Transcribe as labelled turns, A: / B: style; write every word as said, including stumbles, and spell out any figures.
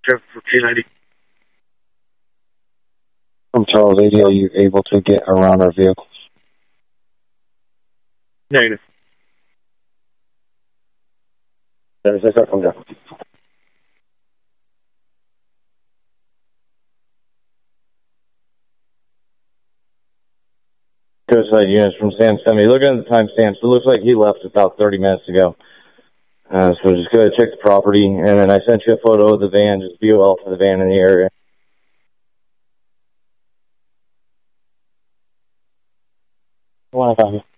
A: Traffic for K ninety.
B: From Charles eighty, are you able to get around our vehicles?
A: Negative.
B: There's a car from there. Coastside units from Sam Semi. Looking at the timestamps, it looks like he left about thirty minutes ago. Uh, so just go ahead and check the property, and then I sent you a photo of the van, just B O L for the van in the area. One, I found you.